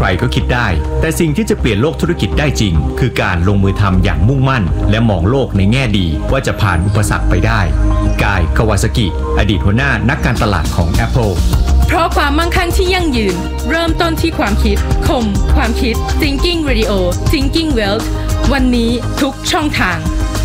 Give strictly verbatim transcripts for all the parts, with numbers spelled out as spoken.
ก็คิดได้แต่สิ่งที่จะเปลี่ยนโลกธุรกิจได้จริงคือการลงมือทำอย่างมุ่งมั่นและมองโลกในแง่ดีว่าจะผ่านอุปสรรคไปได้กาย คาวาซากิอดีตหัวหน้านักการตลาดของ Apple เพราะความมั่งคั่งที่ยั่งยืนเริ่มต้นที่ความคิดคมความคิด Thinking Radio Thinking Wealth วันนี้ทุกช่องทาง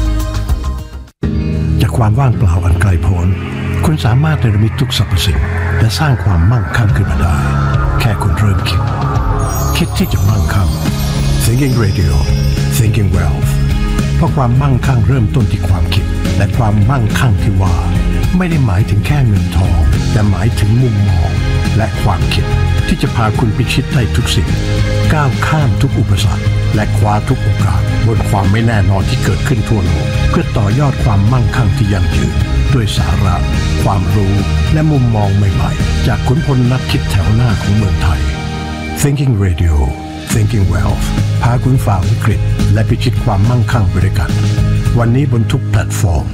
จากความว่างเปล่าอันไกลโพ้นคุณสามารถเนรมิตทุกสรรพสิ่งและสร้างความมั่งคั่งขึ้นมาได้แค่คุณเริ่มคิดคิดที่จะมั่งคั่ง Thinking Radio Thinking Wealth เพราะความมั่งคั่งเริ่มต้นที่ความคิดและความมั่งคั่งที่ว่าไม่ได้หมายถึงแค่เงินทองแต่หมายถึงมุมมองและความคิดที่จะพาคุณพิชิตได้ทุกสิ่งก้าวข้ามทุกอุปสรรคและคว้าทุกโอกาสบนความไม่แน่นอนที่เกิดขึ้นทั่วโลกเพื่อต่อยอดความมั่งคั่งที่ยั่งยืนด้วยสาระความรู้และมุมมองใหม่ๆจากขุนพลนักคิดแถวหน้าของเมืองไทย Thinking Radio Thinking Wealth พาคุณฝ่าวิกฤตและพิชิตความมั่งคั่งไปด้วยกันวันนี้บนทุกแพลตฟอร์ม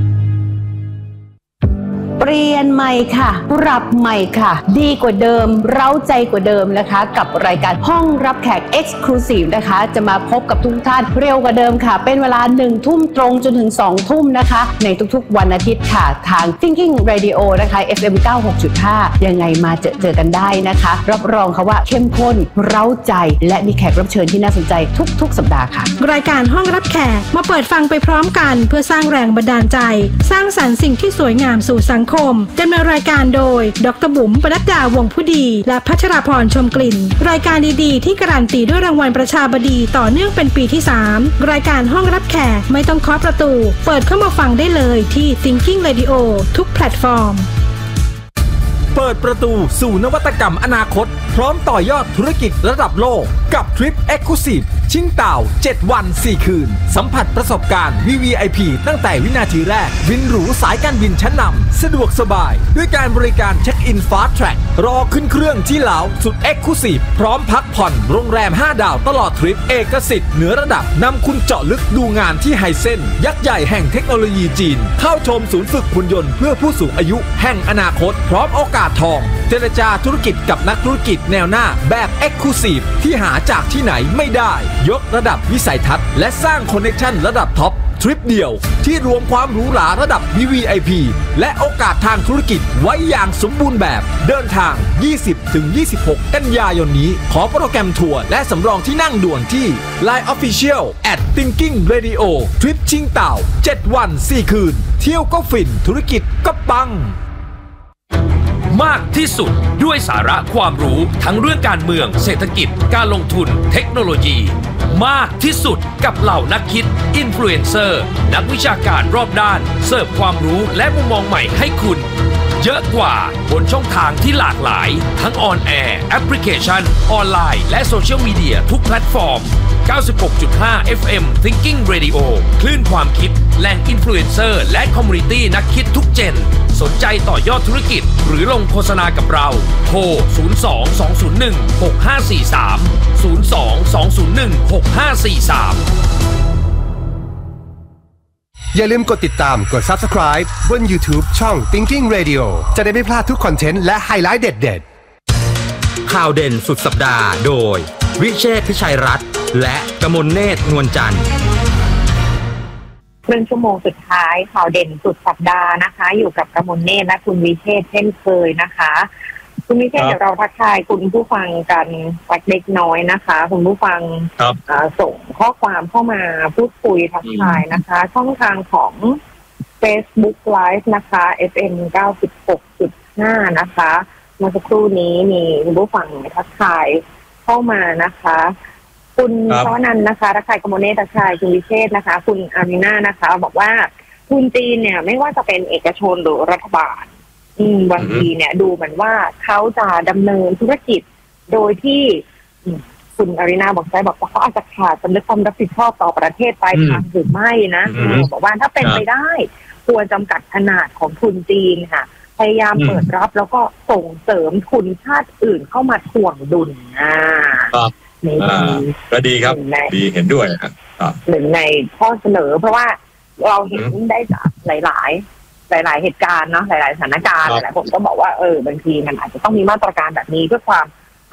เปลี่ยนใหม่ค่ะปรับใหม่ค่ะดีกว่าเดิมเร้าใจกว่าเดิมนะคะกับรายการห้องรับแขก Exclusive นะคะจะมาพบกับทุกท่านเร็วกว่าเดิมค่ะเป็นเวลาหนึ่งทุ่มตรงจนถึงสองทุ่มนะคะในทุกๆวันอาทิตย์ค่ะทาง Thinking Radio นะคะ เอฟ เอ็ม เก้าสิบหกจุดห้า ยังไงมาเจอเจอกันได้นะคะรับรองค่ะว่าเข้มข้นเร้าใจและมีแขกรับเชิญที่น่าสนใจทุกๆสัปดาห์ค่ะรายการห้องรับแขกมาเปิดฟังไปพร้อมกันเพื่อสร้างแรงบันดาลใจสร้างสรรค์สิ่งที่สวยงามสู่สังคมดำเนินรายการโดยดร.บุ๋มปนัดดาวงผู้ดีและพัชราพรชมกลิ่นรายการดีๆที่การันตีด้วยรางวัลประชาบดีต่อเนื่องเป็นปีที่สามรายการห้องรับแขกไม่ต้องเคาะประตูเปิดเข้ามาฟังได้เลยที่ Thinking Radio ทุกแพลตฟอร์มเปิดประตูสู่นวัตกรรมอนาคตพร้อมต่อยอดธุรกิจระดับโลกกับทริป Exclusive ชิงเต่าเจ็ดวันสี่คืนสัมผัสประสบการณ์ วี วี ไอ พี ตั้งแต่วินาทีแรกบินหรูสายการบินชั้นนำสะดวกสบายด้วยการบริการเช็คอิน Fast Track รอขึ้นเครื่องที่ลาวสุด Exclusive พร้อมพักผ่อนโรงแรมห้าดาวตลอดทริปเอกสิทธิ์เหนือระดับนำคุณเจาะลึกดูงานที่ไฮเซ็นยักษ์ใหญ่แห่งเทคโนโลยีจีนเข้าชมศูนย์ฝึกหุ่นยนต์เพื่อผู้สูงอายุแห่งอนาคตพร้อมโอกาสทองเจรจาธุรกิจกับนักธุรกิจแนวหน้าแบบ Exclusive ที่หาจากที่ไหนไม่ได้ยกระดับวิสัยทัศน์และสร้างคอนเนคชั่นระดับท็อปทริปเดียวที่รวมความหรูหราระดับ วี วี ไอ พี และโอกาสทางธุรกิจไว้อย่างสมบูรณ์แบบเดินทาง ยี่สิบถึงยี่สิบหก กันยายนนี้ขอโปรแกรมทัวร์และสำรองที่นั่งด่วนที่ ไลน์ Official แอท Thinking Radio ทริปชิงเต่าเจ็ดวันสี่คืนเที่ยวก็ฟินธุรกิจก็ปังมากที่สุดด้วยสาระความรู้ทั้งเรื่องการเมืองเศรษฐกิจการลงทุนเทคโนโลยีมากที่สุดกับเหล่านักคิดอินฟลูเอนเซอร์นักวิชาการรอบด้านเสิร์ฟความรู้และมุมมองใหม่ให้คุณเยอะกว่าบนช่องทางที่หลากหลายทั้งออนแอร์แอปพลิเคชันออนไลน์และโซเชียลมีเดียทุกแพลตฟอร์ม เก้าสิบหกจุดห้า เอฟ เอ็ม Thinking Radio คลื่นความคิดแหล่งอินฟลูเอนเซอร์และคอมมูนิตี้นักคิดทุกเจนสนใจต่อยอดธุรกิจหรือลงโฆษณากับเราโทรศูนย์ สอง สอง ศูนย์ หนึ่ง หก ห้า สี่ สาม ศูนย์ สอง สอง ศูนย์ หนึ่ง หก ห้า สี่ สามอย่าลืมกดติดตามกด Subscribe บน YouTube ช่อง Thinking Radio จะได้ไม่พลาดทุกคอนเทนต์และไฮไลท์เด็ดๆข่าวเด่นสุดสัปดาห์โดยวิเชษฐ์ พิชัยรัตน์และกมลเนตร นวลจันทร์ครึ่งชั่วโมงสุดท้ายข่าวเด่นสุดสัปดาห์นะคะอยู่กับกมลเนตรและคุณวิเชษฐ์เช่นเคยนะคะคุณวิเชษฐ์เดี๋ยวเราทักทายคุณผู้ฟังกันสักเล็กน้อยนะคะคุณผู้ฟังส่งข้อความเข้ามาพูดคุยทักทายนะคะช่องทางของ Facebook Live นะคะ เอฟ เอ็ม เก้าสิบหกจุดห้า นะคะเมื่อสักครู่นี้มีคุณผู้ฟังทักทายเข้ามานะคะคุณชวนันท์นะคะทักทายกมลเนตรทักทายคุณวิเชษฐ์นะคะคุณอารีนานะคะบอกว่าทุนจีนเนี่ยไม่ว่าจะเป็นเอกชนหรือรัฐบาลอืมบางทีเนี่ยดูเหมือนว่าเขาจะดำเนินธุรกิจโดยที่คุณอารีนาบอกใช่บอกว่าเขาอาจจะขาดสำนึกความรับผิดชอบต่อประเทศปลายทางหรือไม่นะบอกว่าถ้าเป็นไปได้ควรจำกัดขนาดของทุนจีนค่ะพยายามเปิดรับแล้วก็ส่งเสริมทุนชาติอื่นเข้ามาถ่วงดุลอ่าก็ดีครับดีเห็นด้วยครับหนึ่งในข้อเสนอเพราะว่าเราเห็นได้จากหลายๆหลายๆเหตุการณ์เนาะหลายๆสถานการณ์หลายๆคนก็บอกว่าเออบางทีมันอาจจะต้องมีมาตรการแบบนี้เพื่อความ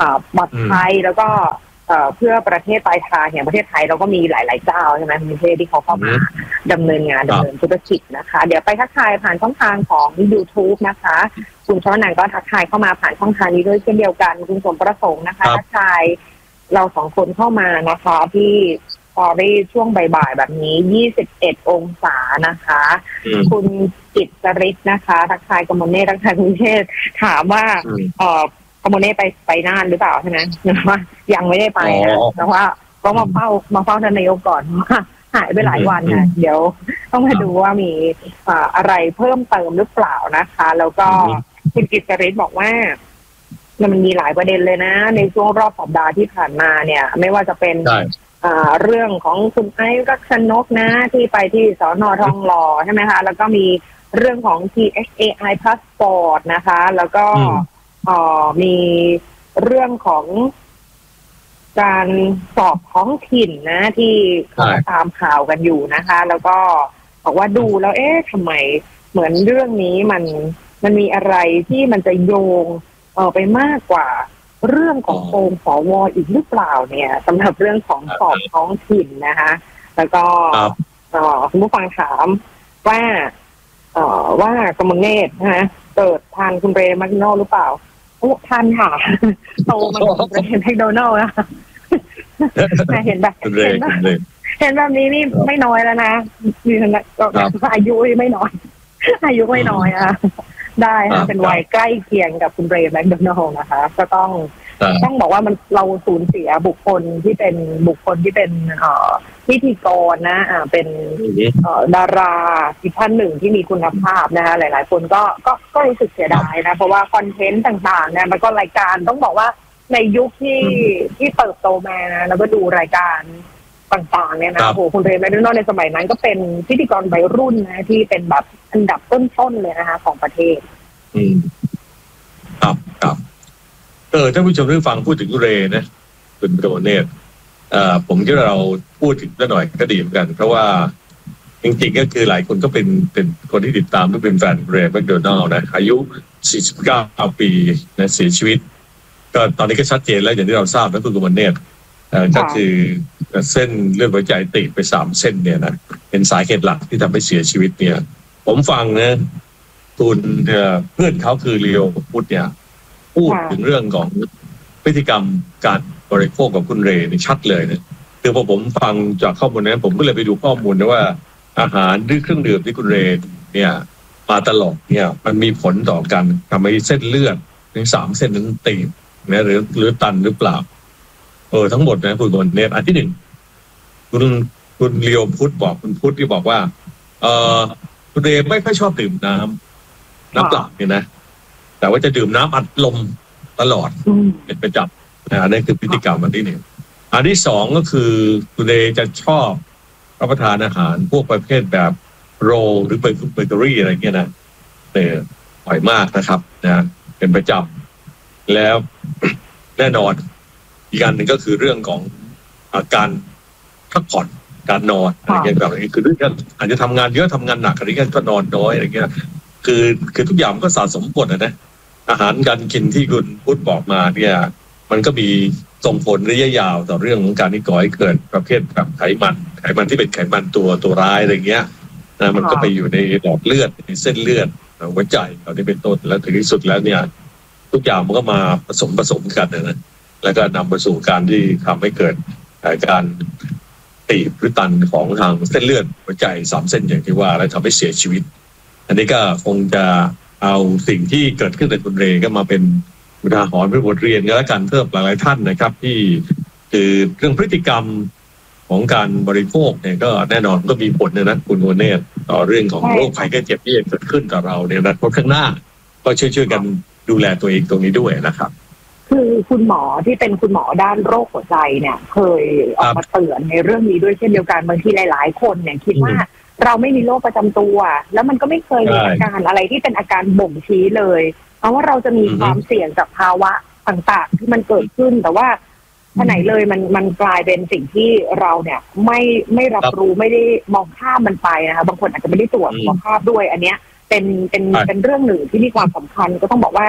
ปลอดภัยแล้วก็เพื่อประเทศปลายทางอย่างประเทศไทยเราก็มีหลายๆเจ้าใช่ไหมประเทศที่เขาเข้ามาดำเนินงานดำเนินธุรกิจนะคะเดี๋ยวไปทักทายผ่านช่องทางของ YouTube นะคะคุณชวนันท์ก็ทักทายเข้ามาผ่านช่องทางนี้ด้วยเช่นเดียวกันคุณสมประสงค์นะคะทักทายเราสองคนเข้ามานะคะที่พอได้ช่วงบ่ายๆแบบนี้ยี่สิบเอ็ดองศานะคะคุณจิตจริตนะคะทักทายกมลเนตรทักทายคุณเชษถามว่าเอ่อกมลเนตรไปไปน่านหรือเปล่าใช่ไหมหรือว่ายังไม่ได้ไปนะแต่ว่าก็มาเฝ้ามาเฝ้าท่านนายกก่อนหายไปหลายวันนะเดี๋ยวต้องมาดูว่ามีอะไรเพิ่มเติมหรือเปล่านะคะแล้วก็คุณจิตจริตบอกว่ามันมีหลายประเด็นเลยนะในช่วงรอบสัปดาห์ที่ผ่านมาเนี่ยไม่ว่าจะเป็นเรื่องของคุณไอ้รักชนกนะที่ไปที่สน.ทองหล่อใช่ไหมคะแล้วก็มีเรื่องของ ที เอช เอ ไอ Passport นะคะแล้วก็มีเรื่องของการสอบท้องถิ่นนะที่เขาตามข่าวกันอยู่นะคะแล้วก็บอกว่าดูแล้วเอ๊ะทำไมเหมือนเรื่องนี้มันมันมีอะไรที่มันจะโยงเออไปมากกว่าเรื่องของโกงสวอีกหรือเปล่าเนี่ยสำหรับเรื่องของสอบท้องถิ่นนะคะแล้วก็คุณผู้ฟังถามว่าเอ่อว่ากมลเนตรนะคะเกิดทานคุณเรย์แมคโดนัลด์หรือเปล่าโอ้ทานค่ะโตมากับคุณเรย์แมคโดนัลด์นะเห็นแบบเห็นแบบเห็นแบบนี้นี่ไม่น้อยแล้วนะมีทั้งอายุไม่น้อยอายุไม่น้อยอ่ะได้ค่ะเป็นวัยใกล้เคียงกับคุณเรย์แมคโดนัลด์นะคะก็ต้องต้องบอกว่ามันเราสูญเสียบุคคลที่เป็นบุคคลที่เป็นเอ่อพิธีกรนะอ่าเป็นเอ่อดาราอีกท่านหนึ่งที่มีคุณภาพนะคะหลายๆคนก็ก็ก็รู้สึกเสียดายนะเพราะว่าคอนเทนต์ต่างๆเนี่ยมันก็รายการต้องบอกว่าในยุคที่ที่เติบโตมานะแล้วก็ดูรายการต่างๆเนี่ยนะโอ้โหคุณเรย์แมคโดนัลด์ในสมัยนั้นก็เป็นพิธีกรวัยรุ่นนะที่เป็นแบบอันดับต้นๆเลยนะคะของประเทศอืมครับครับเออท่านผู้ชมได้ฟังพูดถึงคุณเรย์นะคุณกมลเนตรเอ่อผมคิดว่าเราพูดถึงสักหน่อยก็ดีเหมือนกันเพราะว่าจริงๆก็คือหลายคนก็เป็นเป็นคนที่ติดตามและเป็นแฟนเรย์แมคโดนัลด์นะอายุสี่สิบเก้าปีนะเสียชีวิตก็ตอนนี้ก็ชัดเจนแล้วอย่างที่เราทราบนะคุณกมลเนตรเอ่อก็คือเส้นเลือดหัวใจตีบไปสามเส้นเนี่ยนะเป็นสาเหตุหลักที่ทำให้เสียชีวิตเนี่ยผมฟังนะคุณเพื่อนเขาคือเรียวพุทธเนี่ยพูดถึงเรื่องของพฤติกรรมการบริโภคกับคุณเรย์นี่ชัดเลยนะคือพอผมฟังจากข้อมูลนั้นผมก็เลยไปดูข้อมูลนะว่าอาหารหรือเครื่องดื่มที่คุณเรย์เนี่ยมาตลอดเนี่ยมันมีผลต่อการทำให้เส้นเลือดทั้งสามเส้นนั้นตีบนะหรือหรือตันหรือเปล่าเออทั้งหมดนะคุณกมลเนตรอันที่หนึ่งคุณคุณเรียวพุทธบอกคุณพุทธที่บอกว่าเออคุณเรย์ไม่ค่อยชอบดื่มน้ำน้ำเปล่าเนี่ยนะแต่ว่าจะดื่มน้ำอัดลมตลอดเป็นประจำนะนั่นคือพฤติกรรมอันที่หนึ่งอันที่สองก็คือคุณเรย์จะชอบรับประทานอาหารพวกประเภทแบบโรลหรือเบเกอรี่อะไรเงี้ยนะเนี่ยบ่อยมากนะครับนะเป็นประจำแล้วแน่นอนอีกอันหนึ่งก็คือเรื่องของอาการพักผ่อนการนอนอะไรเงี้ยแบบนี้คือเรื่องอาจจะทำงานเยอะทำงานหนักอะไรเงี้ยก็นอนน้อยอะไรเงี้ยคือคือทุกอย่างก็สะสมผลนะนะอาหารการกินที่คุณพุทธบอกมาเนี่ยมันก็มีส่งผลระยะยาวต่อเรื่องของการที่ก่อให้เกิดประเภทแบบไขมันไขมันที่เป็นไขมันตัวตัวร้ายอะไรเงี้ยนะมันก็ไปอยู่ในหลอดเลือดในเส้นเลือดหัวใจเราที่เป็นต้นแล้วถึงที่สุดแล้วเนี่ยทุกอย่างมันก็มาผสมผสมกันนะแล้วก็นำไปสู่การที่ทำให้เกิดการตีบหรือตันของทางเส้นเลือดหัวใจสามเส้นอย่างที่ว่าแล้วทำให้เสียชีวิตอันนี้ก็คงจะเอาสิ่งที่เกิดขึ้นในคุณเรย์ก็มาเป็นอุทาหรณ์เป็นบทเรียนกันและกันเพิ่มหลายๆท่านนะครับที่คือเรื่องพฤติกรรมของการบริโภคเนี่ยก็แน่นอนก็มีผลนะคุณกมลเนตรต่อเรื่องของโรคภัยไข้เจ็บที่จะเกิดขึ้นต่อเราในอนาคตข้างหน้าก็ช่วยๆกันดูแลตัวเองตรงนี้ด้วยนะครับคือคุณหมอที่เป็นคุณหมอด้านโรคหัวใจเนี่ยเคยออกมาเตือนในเรื่องนี้ด้วยเช่นเดียวกันบางทีหลายๆคนเนี่ยคิดว่าเราไม่มีโรคประจำตัวแล้วมันก็ไม่เคยมีอาการอะไรที่เป็นอาการบ่งชี้เลยเพราะว่าเราจะมีความเสี่ยงจากภาวะต่างๆที่มันเกิดขึ้นแต่ว่าท่าไหนเลยมันมันกลายเป็นสิ่งที่เราเนี่ยไม่ไม่รับรู้ไม่ได้มองข้ามมันไปนะคะบางคนอาจจะไม่ได้ตรวจสุขภาพด้วยอันเนี้ยเป็นเป็นเป็นเรื่องหนึ่งที่มีความสำคัญก็ต้องบอกว่า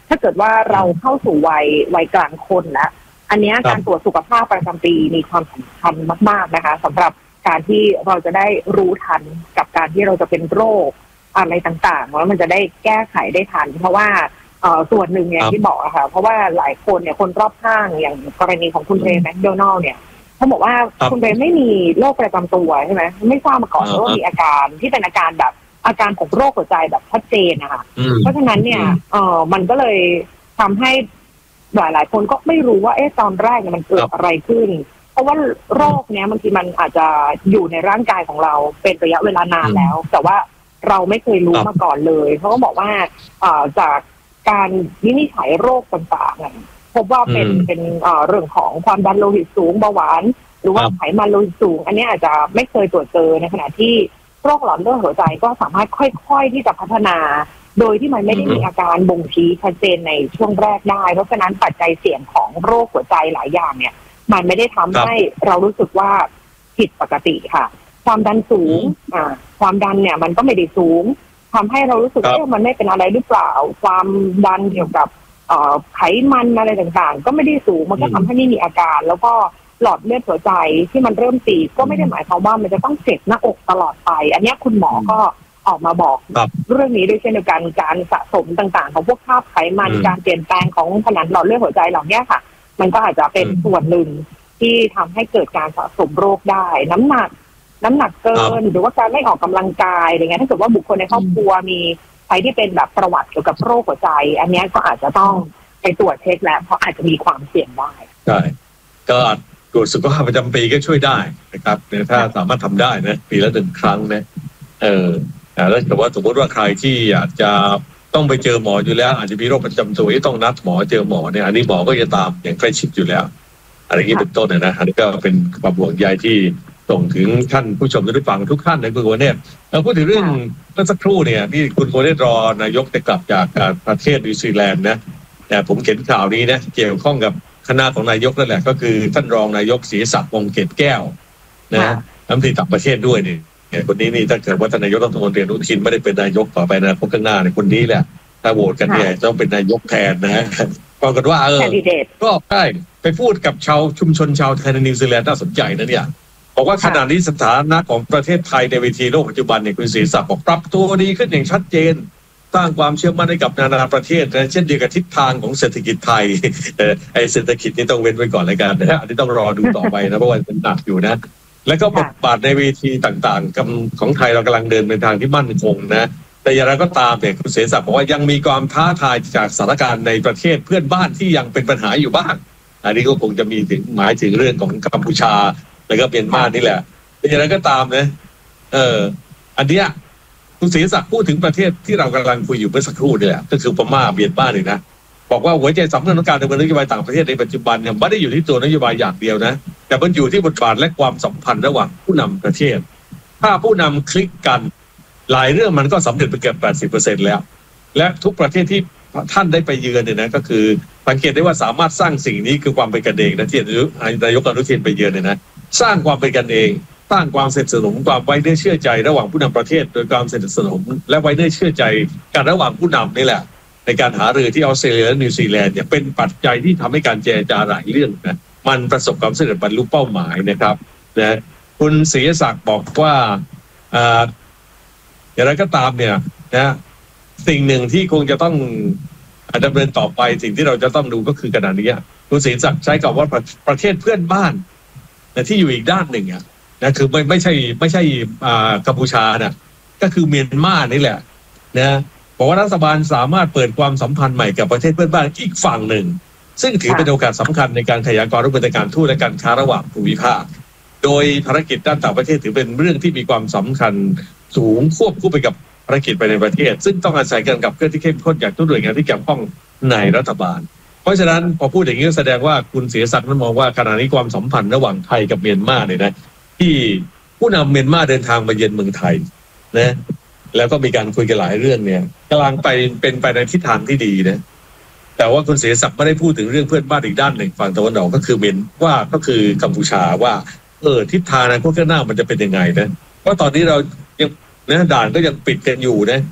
ถ้าเกิดว่าเราเข้าสู่วัยวัยกลางคนแล้วอันนี้การตรวจสุขภาพประจำปีมีความสำคัญมากๆนะคะสำหรับการที่เราจะได้รู้ทันกับการที่เราจะเป็นโรคอะไรต่างๆแล้วมันจะได้แก้ไขได้ทันเพราะว่าส่วนหนึ่งอย่างที่บอกค่ะเพราะว่าหลายคนเนี่ยคนรอบข้างอย่างกรณีของคุณเรย์แมคโดนัลด์เนี่ยเขาบอกว่าคุณเรย์ไม่มีโรคประจำตัวใช่ไหมไม่ทราบมาก่อนว่ามีอาการที่เป็นอาการแบบอาการของโรคหัวใจแบบชัดเจนนะคะเพราะฉะนั้นเนี่ยเออมันก็เลยทำให้หลายหลายคนก็ไม่รู้ว่าเอ๊ะตอนแรกเนี่ยมันเกิดอะไรขึ้นเพราะว่าโรคเนี้ยบางทีมันอาจจะอยู่ในร่างกายของเราเป็นระยะเวลานานแล้วแต่ว่าเราไม่เคยรู้มาก่อนเลยเขาก็บอกว่าจากการวินิจฉัยโรคต่างๆพบว่าเป็นเป็นเรื่องของความดันโลหิตสูงเบาหวานหรือว่าไขมันโลหิตสูงอันนี้อาจจะไม่เคยตรวจเจอในขณะที่โรคหลอดเลือดหัวใจก็สามารถค่อยๆที่จะพัฒนาโดยที่มันไม่ได้มีอาการบ่งชี้ชัดเจนในช่วงแรกได้เพราะฉะนั้นปัจจัยเสี่ยงของโรคหัวใจหลายอย่างเนี่ยมันไม่ได้ทำให้เรารู้สึกว่าผิดปกติค่ะความดันสูงอ่าความดันเนี่ยมันก็ไม่ได้สูงทำให้เรารู้สึกว่ามันไม่เป็นอะไรหรือเปล่าความดันเกี่ยวกับไขมันอะไรต่างๆก็ไม่ได้สูงมันก็ทำให้ไม่มีอาการแล้วก็หลอดเลือดหัวใจที่มันเริ่มตีบก็ไม่ได้หมายความว่ามันจะต้องเจ็บหน้าอกตลอดไปอันนี้คุณหมอก็ออกมาบอกเรื่องนี้ด้วยเช่นเดียวกันการสะสมต่างๆของพวกคราบไขมันการเปลี่ยนแปลงของผนังหลอดเลือดหัวใจเหล่านี้ค่ะมันก็อาจจะเป็นส่วนหนึ่งที่ทำให้เกิดการสะสมโรคได้น้ำหนักน้ำหนักเกินหรือว่าการไม่ออกกำลังกายอะไรเงี้ยถ้าเกิดว่าบุคคลในครอบครัวมีใครที่เป็นแบบประวัติเกี่ยวกับโรคหัวใจอันนี้ก็อาจจะต้องไปตรวจเช็คแล้วเพราะอาจจะมีความเสี่ยงได้ใช่ก็ตรวจสุขภาพประจำปีก็ช่วยได้นะครับเนี่ยถ้าสามารถทำได้นะปีละหนึ่งครั้งนะเออแล้วแต่ว่าสมมติว่าใครที่อยากจะต้องไปเจอหมออยู่แล้วอาจจะมีโรคประจำตัวที่ต้องนัดหมอเจอหมอเนี่ยอันนี้หมอก็จะตามอย่างใกล้ชิดอยู่แล้วอะไรอย่างนี้เป็นต้นนะอันนี้ก็เป็นความห่วงใยที่ส่งถึงท่านผู้ชมทุกฝั่งทุกท่านในคุณโกเนตเราพูดถึงเรื่องเมื่อสักครู่เนี่ยที่คุณโกเนตรอนายกจะกลับจากประเทศนิวซีแลนด์นะแต่ผมเขียนข่าวนี้นะเกี่ยวข้องกับคณะของนายกนั่นแหละก็คือท่านรองนายกศรีศักดิ์วงศ์เกตแก้วนะรัฐมนตรีต่างประเทศด้วยนี่คนนี้นี่ถ้าเกิดว่าท่านนายกรัฐมนตรีอนุทินไม่ได้เป็นนายกต่อไปนะพวกข้างหน้าเนี่ยคนนี้แหละถ้าโหวตกันเนี่ยต้องเป็นนายกแทนนะปรากฏว่าเออก็ได้ไปพูดกับชาวชุมชนชาวไทยในนิวซีแลนด์น่าสนใจนะเนี่ยบอกว่าขณะนี้สถานะของประเทศไทยในเวทีโลกปัจจุบันเนี่ยคุณศรีศักดิ์บอกปรับตัวดีขึ้นอย่างชัดเจนสร้างความเชื่อมั่นให้กับนานาประเทศนะเช่นเดียวกับทิศทางของเศรษฐกิจไทยไอ้เศรษฐกิจนี่ต้องเว้นไว้ก่อนเลยกันนะอันนี้ต้องรอดูต่อไปนะเพราะว่ามันหนักอยู่นะแล้วก็บทบาทในเวทีต่างๆของไทยเรากำลังเดินในทางที่มั่นคงนะแต่อย่างไรก็ตามเนี่ยคุณเสรีศักดิ์บอกว่ายังมีความท้าทายจากสถานการณ์ในประเทศเพื่อนบ้านที่ยังเป็นปัญหาอยู่บ้างอันนี้ก็คงจะมีถึงหมายถึงเรื่องของกัมพูชาแล้วก็เมียนมานี่แหละแต่อย่างไรก็ตามนะเอออันเนี้ยคุณเสรีศักดิ์พูดถึงประเทศที่เรากำลังคุยอยู่เมื่อสักครู่นี่แหละก็คือพม่าเมียนมาเนี่ยนะบอกว่าหัวใจสำคัญของการดำเนินนโยบายต่างประเทศในปัจจุบันเนี่ยไม่ได้อยู่ที่ตัวนโยบายอย่างเดียวนะแต่มันอยู่ที่บทบาทและความสัมพันธ์ระหว่างผู้นำประเทศถ้าผู้นำคลิกกันหลายเรื่องมันก็สำเร็จไปเกือบ แปดสิบเปอร์เซ็นต์ แล้วและทุกประเทศที่ท่านได้ไปเยือนเนี่ยนะก็คือสังเกตได้ว่าสามารถสร้างสิ่งนี้คือความเป็นกันเองนะที่นายกอนุทินไปเยือนเนี่ยนะสร้างความเป็นกันเองสร้างความสนิทสนมความไว้เนื้อเชื่อใจระหว่างผู้นำประเทศโดยความสนิทสนมและไว้เนื้อเชื่อใจกันระหว่างผู้นำนี่แหละในการหารือที่ออสเตรเลียและนิวซีแลนด์เนี่ยเป็นปัจจัยที่ทำให้การเจรจาหลายเรื่องนะมันประสบความสำเร็จบรรลุเป้าหมายนะครับนะคุณศรีศักดิ์บอกว่าอ่าอย่างไรก็ตามเนี่ยนะสิ่งหนึ่งที่คงจะต้องดำเนินต่อไปสิ่งที่เราจะต้องดูก็คือขณะนี้คุณศรีศักดิ์ใช้คำว่าประ, ประเทศเพื่อนบ้านนะที่อยู่อีกด้านหนึ่งอ่ะนะคือไม่ไม่ใช่ไม่ใช่อ่ากัมพูชานะก็คือเมียนมานี่แหละนะบอกว่ารัฐบาลสามารถเปิดความสัมพันธ์ใหม่กับประเทศเพื่อนบ้านอีกฝั่งหนึ่งซึ่งถือเป็นโอกาสสำคัญในการขยายความร่วมมือในการทูตและการค้าระหว่างภูมิภาคโดยภารกิจด้านต่างประเทศถือเป็นเรื่องที่มีความสำคัญสูงควบคู่ไปกับภารกิจไปในประเทศซึ่งต้องอาศัยการกับเคลื่อนที่เข้มข้นจากทุกหน่วยงานที่เกี่ยวข้องในรัฐบาลเพราะฉะนั้นพอพูดอย่างนี้แสดงว่าคุณศรีศักดิ์นั้นมองว่าขณะนี้ความสัมพันธ์ระหว่างไทยกับเมียนมาเนี่ยนะที่ผู้นำเมียนมาเดินทางมาเยือนเมืองไทยนะแล้วก็มีการคุยกันหลายเรื่องเนี่ยกำลังไปเป็นไปในทิศทางที่ดีนะแต่ว่าคุณศรีศักดิ์ไม่ได้พูดถึงเรื่องเพื่อนบ้านอีกด้านหนึ่งฝั่งตะวันออกก็คือเมียนว่าก็คือกัมพูชาว่าเออทิศทางในพวกข้างหน้ามันจะเป็นยังไงนะเพราะตอนนี้เรายังนะด่านก็ยังปิดกันอยู่นะ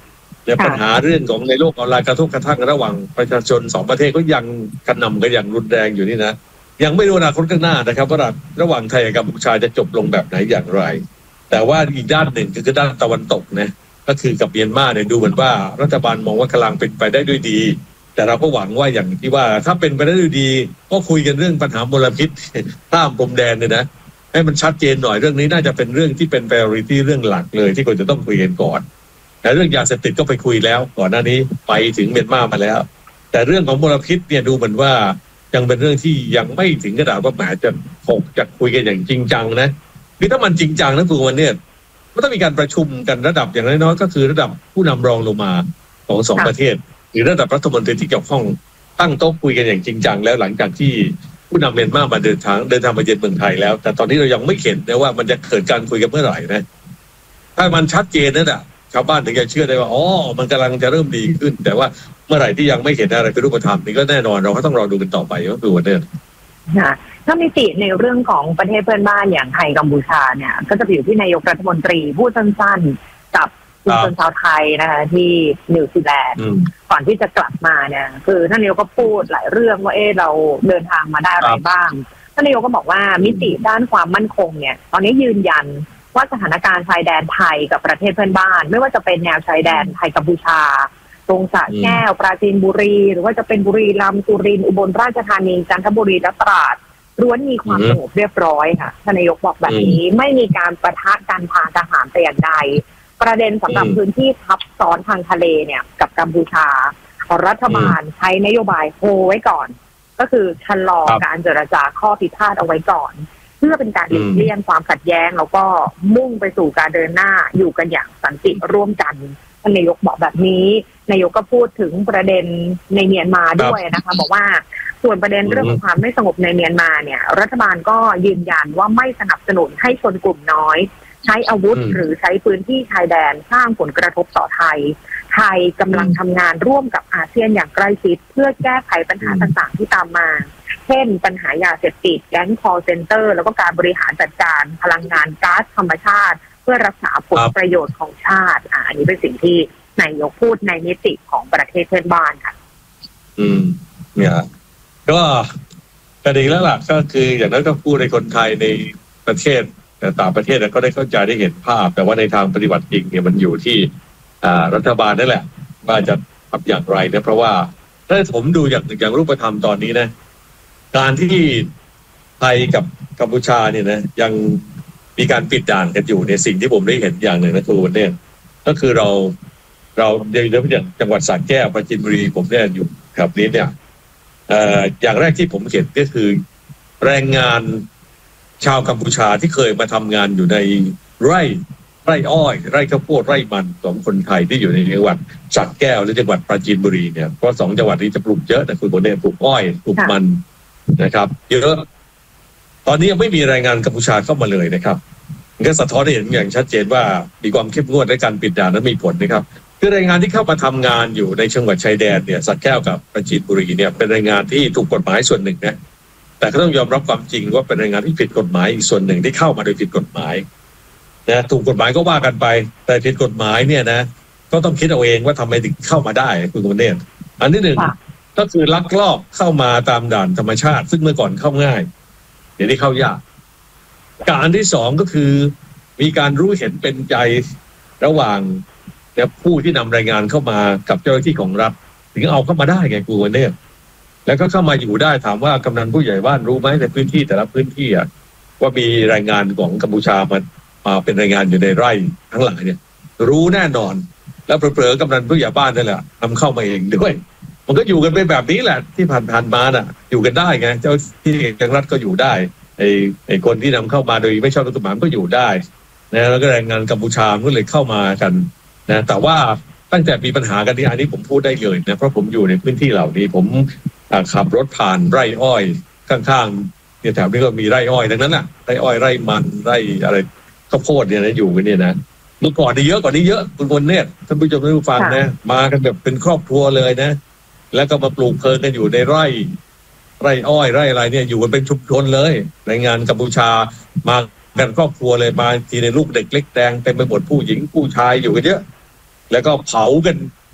แต่ปัญหาเรื่องของในโลกออนไลน์กระทบกระทั่งระหว่างประชาชนสองประเทศก็ยังกระหน่ำกันอย่างรุนแรงอยู่นี่นะยังไม่รู้อนาคตข้างหน้านะครับว่าระหว่างไทยกับกัมพูชาจะจบลงแบบไหนอย่างไรแต่ว่าอีกด้านหนึ่งคือด้านตะวันตกนะก็คือกับเมียนมาเนี่ยดูเหมือนว่ารัฐบาลมองว่ากำลังเป็นไปได้ด้วยดีแต่เราก็หวังว่าอย่างที่ว่าถ้าเป็นไปได้ด้วยดีก็คุยกันเรื่องปัญหามลพิษข้ามพรมแดนเนี่ยนะให้มันชัดเจนหน่อยเรื่องนี้น่าจะเป็นเรื่องที่เป็น priority เรื่องหลักเลยที่ควรจะต้องคุยกันก่อนแต่เรื่องยาเสพติดก็ไปคุยแล้วก่อนหน้านี้ไปถึงเมียนมามาแล้วแต่เรื่องของมลพิษเนี่ยดูเหมือนว่ายังเป็นเรื่องที่ยังไม่ถึงกระดาษว่าแหมจะถกจะคุยกันอย่างจริงจังนะคือถ้ามันจริงจังนะคุณวันเนี่ยมันต้องมีการประชุมกันระดับอย่างน้อยๆก็คือระดับผู้นำรองลงมาของสองประเทศหรือระดับรัฐมนตรีที่เกี่ยวข้องตั้งโต๊ะคุยกันอย่างจริงจังแล้วหลังจากที่ผู้นำเมียนมามาเดินทางเดินทางมาเยือนเมืองไทยแล้วแต่ตอนนี้เรายังไม่เห็นนะว่ามันจะเกิดการคุยกันเมื่อไหร่นะถ้ามันชัดเจนนั่นแหละชาวบ้านถึงจะเชื่อได้ว่าอ๋อมันกำลังจะเริ่มดีขึ้นแต่ว่าเมื่อไหร่ที่ยังไม่เห็นอะไรเป็นรูปธรรมนี่ก็แน่นอนเราก็ต้องรอดูกันต่อไปว่าคือวันนี้ค่ะถ้ามิติในเรื่องของประเทศเพื่อนบ้านอย่างไทยกัมพูชาเนี่ยก็จะอยู่ที่นายกรัฐมนตรีพูดสั้นๆกับชุมชนชาวไทยนะคะที่นิวซีแลนด์ก่อนที่จะกลับมาเนี่ยคือท่านนายกก็พูดหลายเรื่องว่าเออเราเดินทางมาได้อะไรบ้างท่านนายกก็บอกว่ามิติด้านความมั่นคงเนี่ยตอนนี้ยืนยันว่าสถานการณ์ชายแดนไทยกับประเทศเพื่อนบ้านไม่ว่าจะเป็นแนวชายแดนไทยกัมพูชาตรงสระแก้วปราจีนบุรีหรือว่าจะเป็นบุรีรัมย์สุรินทร์อุบลราชธานีจันทบุรีและตราดล้วนมีความสงบเรียบร้อยค่ะท่านนายกบอกแบบนี้ไม่มีการปะทะกันทางทหารแต่อย่างใดประเด็นสำหรับพื้นที่ทับซ้อนทางทะเลเนี่ยกับกัมพูชารัฐบาลใช้นโยบายโฮไว้ก่อนก็คือชะลอการเจรจาข้อพิพาทเอาไว้ก่อนเพื่อเป็นการหลีกเลี่ยงความขัดแย้งแล้วก็มุ่งไปสู่การเดินหน้าอยู่กันอย่างสันติร่วมกันท่านนายกบอกแบบนี้นายกก็พูดถึงประเด็นในเมียนมาด้วยนะคะบอกว่าส่วนประเด็นเรื่องของความไม่สงบในเมียนมาเนี่ยรัฐบาลก็ยืนยันว่าไม่สนับสนุนให้ชนกลุ่มน้อยใช้อาวุธหรือใช้พื้นที่ชายแดนสร้างผลกระทบต่อไทยไทยกำลังทำงานร่วมกับอาเซียนอย่างใกล้ชิดเพื่อแก้ไขปัญหาต่างๆที่ตามมาเช่นปัญหายาเสพติดแก๊งคอลเซ็นเตอร์แล้วก็การบริหารจัดการพลังงานก๊าซธรรมชาติเพื่อรักษาผลประโยชน์ของชาติอ่าอันนี้เป็นสิ่งที่นายกพูดในมิติของประเทศเพื่อนบ้านค่ะอืมเนี่ยก็ประเด็นแล้วล่ะก็คืออย่างนั้นก็พูดในคนไทยในประเทศแต่ต่างประเทศก็ได้เข้าใจได้เห็นภาพแต่ว่าในทางปฏิบัติจริงเนี่ยมันอยู่ที่อ่ารัฐบาลนั่นแหละว่าจะทำอย่างไรนะเพราะว่าถ้าผมดูอย่างอย่างรูปธรรมตอนนี้นะการที่ไทยกับกัมพูชาเนี่ยนะยังมีการปิดด่านกันอยู่ในสิ่งที่ผมได้เห็นอย่างหนึ่งนะคือวันนี้ก็คือเราเราเดินไปอย่างจังหวัดสระแก้วปราจีนบุรีผมเนี่ยอยู่ครับนี้เนี่ยเอ่ออย่างแรกที่ผมเห็นก็คือแรงงานชาวกัมพูชาที่เคยมาทำงานอยู่ในไร่ไร่อ้อยไร่ข้าวโพดไร่มันของคนไทยที่อยู่ในจังหวัดสระแก้วและจังหวัดปราจีนบุรีเนี่ยเพราะสองจังหวัดนี้จะปลูกเยอะแต่คุณคนนี้ปลูกอ้อยปลูกมันนะครับเยอะตอนนี้ยังไม่มีแรงงานกัมพูชาเข้ามาเลยนะครับก็สะท้อนให้เห็นอย่างชัดเจนว่ามีความเข้มงวดในการปิดด่านนั้นมีผลนะครับคือแรงงานที่เข้ามาทำงานอยู่ในจังหวัดชายแดนเนี่ยสระแก้วกับปราจีนบุรีเนี่ยเป็นแรงงานที่ถูกกฎหมายส่วนหนึ่งนะแต่ก็ต้องยอมรับความจริงว่าเป็นแรงงานที่ผิดกฎหมายอีกส่วนหนึ่งที่เข้ามาโดยผิดกฎหมายนะถูกกฎหมายก็ว่ากันไปแต่ผิดกฎหมายเนี่ยนะก็ต้องคิดเอาเองว่าทำไมถึงเข้ามาได้คุณคนนี้อันที่หนึ่งก็คือลักลอบเข้ามาตามด่านธรรมชาติซึ่งเมื่อก่อนเข้าง่ายเดี๋ยวนี้เข้ายากการที่สองก็คือมีการรู้เห็นเป็นใจระหว่างผู้ที่นำรายงานเข้ามากับเจ้าหน้าที่ของรัฐถึงเอาเข้ามาได้ไงกูวันนี้แล้วก็เข้ามาอยู่ได้ถามว่ากำนันผู้ใหญ่บ้านรู้ไหมในพื้นที่แต่ละพื้นที่อ่ะว่ามีรายงานของกัมพูชามามาเป็นรายงานอยู่ในไร่ทั้งหลายเนี่ยรู้แน่นอนแล้วเผลอๆกำนันผู้ใหญ่บ้านนั่นแหละนำเข้ามาเองด้วยมันก็อยู่กันไปแบบนี้แหละที่ผ่านๆมาน่ะอยู่กันได้ไงเจ้าที่จังรัฐก็อยู่ได้ไอ้ไอ้คนที่นำเข้ามาโดยไม่ชอบกฎหมายก็อยู่ได้นะแล้วก็แรงงานกัมพูชาก็เลยเข้ามากันนะแต่ว่าตั้งแต่มีปัญหากันที่อันนี้ผมพูดได้เลยนะเพราะผมอยู่ในพื้นที่เหล่านี้ผมขับรถผ่านไร่อ้อยข้างๆเนี่ยแถวนี้ก็มีไร่อ้อยดังนั้นน่ะไร่อ้อยไร่มันไร่อะไรข้าวโพดเนี่ยนะอยู่กันเนี่ยนะเมื่อก่อนนี่เยอะกว่านี้เยอะคุณคนเนี่ยท่านผู้ชมท่านผู้ฟังนะมากันแบบเป็นครอบครัวเลยนะแล้วก็มาปลูกเพลิงกันอยู่ในไร่ไร่อ้อยไร่อะไรเนี่ยอยู่กันเป็นชุมชนเลยแรงงานกัมพูชามากันครอบครัวเลยมาทีในลูกเด็กเล็กแดงเต็มไปหมดผู้หญิงผู้ชายอยู่กันเยอะแล้วก็เผากัน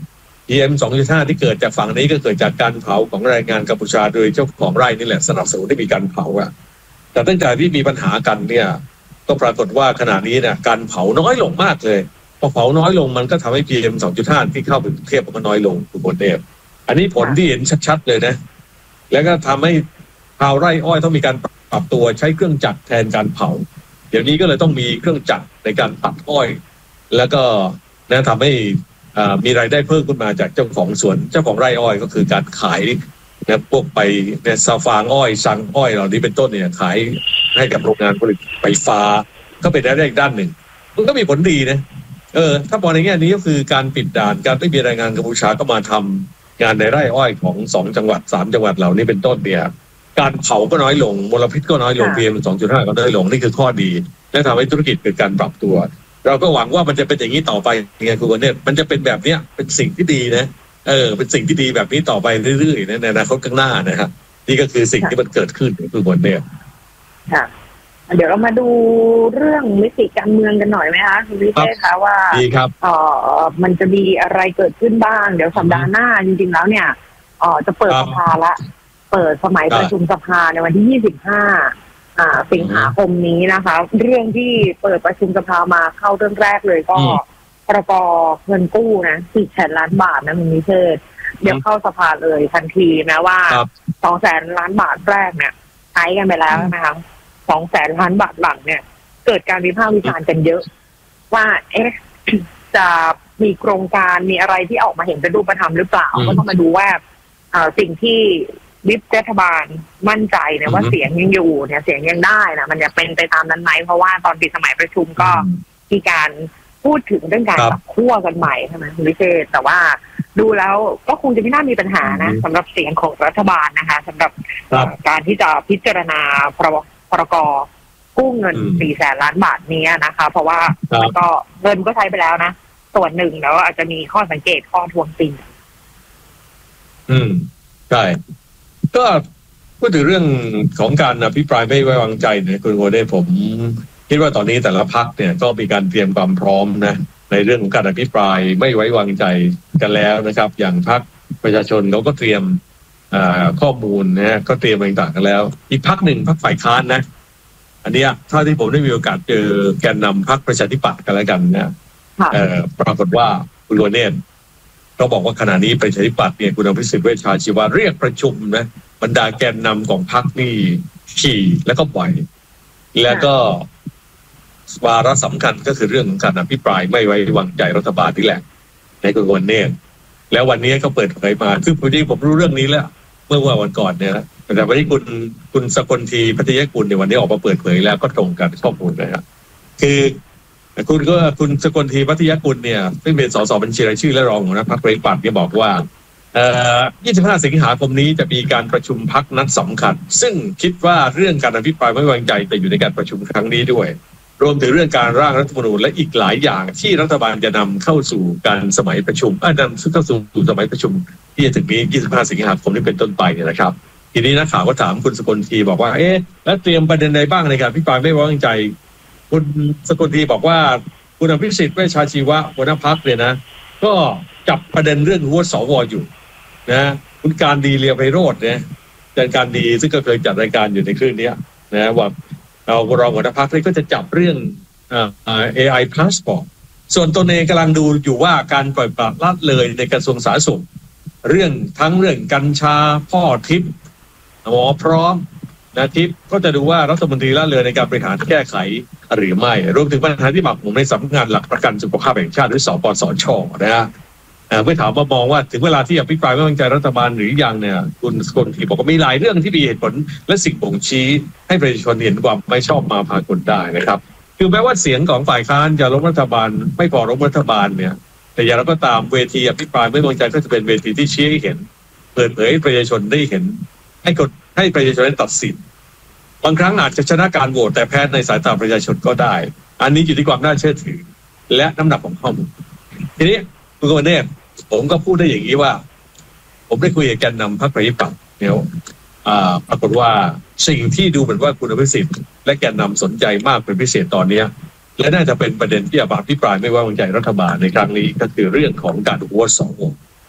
พี เอ็ม สองจุดห้า ที่เกิดจากฝั่งนี้ก็เกิดจากการเผาของแรงงานกัมพูชาโดยเจ้าของไร่นี่แหละสนับสนุนให้มีการเผาอะแต่ตั้งแต่ที่มีปัญหากันเนี่ยก็ปรากฏว่าขณะนี้เนี่ยการเผาน้อยลงมากเลยพอเผาน้อยลงมันก็ทำให้ พี เอ็ม สองจุดห้า ที่เข้าไปกรุงเทพมันก็น้อยลงคุณโบเทพอันนี้ผลที่เห็นชัดๆเลยนะแล้วก็ทำให้ชาวไร่อ้อยต้องมีการปรับตัวใช้เครื่องจักรแทนการเผาเดี๋ยวนี้ก็เลยต้องมีเครื่องจักรในการตัดอ้อยแล้วก็นะทำให้มีรายได้เพิ่มขึ้นมาจากเจ้าของสวนเจ้าของไร่อ้อยก็คือการขายนะพวกไปเนี่ยซาฟางอ้อยซังอ้อยเหล่านี้เป็นต้นเนี่ยขายให้กับโรงงานผลิตไฟฟ้าก็เป็นรายได้อีกด้านหนึ่งมันก็มีผลดีนะเออถ้ามองในแง่นี้ก็คือการปิดด่านการไม่มีแรงงานกัมพูชาก็มาทำงานในไร่อ้อยของสองจังหวัดสามจังหวัดเหล่านี้เป็นต้นเนี่ยการเผาก็น้อยลงมลพิษก็น้อยลง พี เอ็ม สองจุดห้า ก็น้อยลงนี่คือข้อดีและทำให้ธุรกิจเกิดการปรับตัวเราก็หวังว่ามันจะเป็นอย่างนี้ต่อไปไงคุณวรเนศมันจะเป็นแบบเนี้ยเป็นสิ่งที่ดีนะเออเป็นสิ่งที่ดีแบบนี้ต่อไปเรื่อยๆในอนาคตข้างหน้านะครับนี่ก็คือสิ่งที่มันเกิดขึ้นคุณวรเนศค่ะเดี๋ยวเรามาดูเรื่องมิติการเมืองกันหน่อยไหมคะคุณวิเชษคะว่าดีครับเอ่อมันจะมีอะไรเกิดขึ้นบ้างเดี๋ยวสัปดาห์หน้าจริงๆแล้วเนี่ยเอ่อจะเปิดสภาละเปิดสมัยประชุมสภาในวันที่ยี่สิบห้าอ่าสิงหาคมนี้นะคะเรื่องที่เปิดประชุมสภามาเข้าเรื่องแรกเลยก็พรบเงินกู้นะสี่แสนล้านบาทนะคุณวิเชษเดี๋ยวเข้าสภาเลยทันทีแม้ว่าสองแสนล้านบาทแรกเนี่ยใช้กันไปแล้วนะคะสองแสนล้านบาทหลังเนี่ยเกิดการวิพากษ์วิจารณ์กันเยอะว่าเอ๊ะจะมีโครงการมีอะไรที่ออกมาเห็นเป็นรูปธรรมหรือเปล่าก็ต้องมาดูว่าสิ่งที่วิปรัฐบาลมั่นใจเนี่ยว่าเสียงยังอยู่เนี่ยเสียงยังได้นะมันจะเป็นไปตามนั้นไหมเพราะว่าตอนปิดสมัยประชุมก็มีการพูดถึงเรื่องการจับคั่วกันใหม่ใช่ไหมคุณวิเชษแต่ว่าดูแล้วก็คงจะไม่น่ามีปัญหานะสำหรับเสียงของรัฐบาลนะคะสำหรับการที่จะพิจารณาพรบพรกกู้เงินสี่แสนล้านบาทนี้นะคะเพราะว่ามันก็เงินก็ใช้ไปแล้วนะส่วนหนึ่งแล้วอาจจะมีข้อสังเกตข้อทวงติงอืมใช่ก็พูดถึงเรื่องของการอภิปรายไม่ไว้วางใจเนี่ยคุณโอเด้ผมคิดว่าตอนนี้แต่ละพรรคเนี่ยก็มีการเตรียมความพร้อมนะในเรื่องของการอภิปรายไม่ไว้วางใจกันแล้วนะครับอย่างพรรคประชาชนเขาก็เตรียมข้อมูลนะก็เตรียมอะไรต่างกันแล้วอีกพรรคหนึ่งพรรคฝ่ายค้านนะอันนี้ถ้าที่ผมได้มีโอกาสเจอแกนนำพรรคประชาธิปัตย์กันแล้วกันนะปรากฏว่าคุณโรเนศเขาบอกว่าขณะนี้ประชาธิปัตย์เนี่ยคุณอภิสิทธิ์เวชชาชีวะเรียกประชุมนะบรรดาแกนนำของพรรคนี่ขี่แล้วก็ปล่อยแล้วก็วาระสำคัญก็คือเรื่องของการอภิปรายไม่ไว้วางใจรัฐบาลนี่แหละในคุณโรเนศแล้ววันนี้ก็เปิดเผยมาซึ่งพอดีผมรู้เรื่องนี้แล้วเมื่อวันก่อนเนี่ยนะแต่วันนี้คุณคุณสกลทีพัทยกุลในวันนี้ออกมาเปิดเผยแล้วก็ตรงกันข้อมูลนะครับคือคุณก็คุณสกลทีพัทยกุลเนี่ยซึ่งเป็นสสบัญชีรายชื่อและรองหัวหน้าพรรคประชาธิปัตย์เนี่ยบอกว่าเอ่อยี่สิบห้าสิงหาคมนี้จะมีการประชุมพรรคนัดสำคัญซึ่งคิดว่าเรื่องการอภิปรายไม่ไว้วางใจจะอยู่ในการประชุมครั้งนี้ด้วยรวมถึงเรื่องการร่างรัฐธรรมนูญและอีกหลายอย่างที่รัฐบาลจะนำเข้าสู่การสมัยประชุมอ่านำเข้าสู่สมัยประชุมที่จะถึงนี้ยี่สิบห้าสิงหาคมนี้เป็นต้นไปเนี่ยนะครับทีนี้นักข่าวก็ถามคุณสกลทีบอกว่าเอ๊ะแล้วเตรียมประเด็นใดบ้างในการอภิปรายไม่ไว้วางใจคุณสกลทีบอกว่าคุณอภิสิทธิ์เวชชาชีวะหัวหน้าพรรคเนี่ยนะก็จับประเด็นเรื่องหัวสวอยู่นะคุณการดีเลียไพโรจน์เนี่ยอาจารย์การดีซึ่งก็เคยจัดรายการอยู่ในคลื่นนี้นะว่าเรารองหัวหน้าพรรคก็จะจับเรื่องอ่า เอ ไอ Passport ส่วนตนเองกำลังดูอยู่ว่าการปล่อยปละละเลยในกระทรวงสาธารณสุขเรื่องทั้งเรื่องกัญชาพ่อทิพย์หมอพร้อมนะทิพย์ก็จะดูว่ารัฐมนตรีละเลยในการบริหารแก้ไขหรือไม่รวมถึงปัญหาที่หมักหมมในสำนักงานหลักประกันสุขภาพแห่งชาติหรือสปสช.นะฮะเมื่อถามมามองว่าถึงเวลาที่อภิปรายไม่ไว้วางใจรัฐบาลหรือยังเนี่ยคุณสกลทีบอกว่ามีหลายเรื่องที่มีเหตุผลและสิ่งบ่งชี้ให้ประชาชนเห็นความไม่ชอบมาพากลได้นะครับคือแม้ว่าเสียงของฝ่ายค้านจะล้มรัฐบาลไม่พอล้มรัฐบาลเนี่ยแต่อย่างไรก็ตามเวทีอภิปรายไม่ไว้วางใจก็จะเป็นเวทีที่ชี้ให้เห็นเปิดเผยให้ประชาชนได้เห็นให้กดให้ประชาชนได้ตัดสินบางครั้งอาจจะชนะการโหวตแต่แพ้ในสายตาประชาชนก็ได้อันนี้อยู่ที่ความน่าเชื่อถือและน้ำหนักของข้อมูลทีนี้คุณกฤษณะผมก็พูดได้อย่างนี้ว่าผมได้คุยกับแกนนำพรรคประชาธิปัตย์เนี่ยปรากฏว่าสิ่งที่ดูเหมือนว่าคุณอภิสิทธิ์และแกนนำสนใจมากเป็นพิเศษตอนนี้และน่าจะเป็นประเด็นที่อภิปรายไม่ไว้วางใจรัฐบาลในครั้งนี้ก็คือเรื่องของการหัวสว